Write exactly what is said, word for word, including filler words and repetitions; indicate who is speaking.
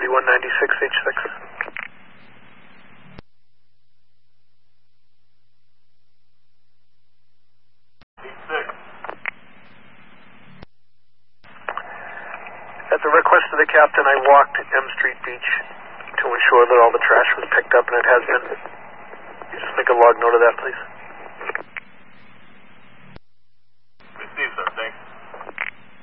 Speaker 1: one ninety-six H six. At the request of the captain, I walked M Street Beach to ensure that all the trash was picked up, and it has been. You just make a log note of that, please.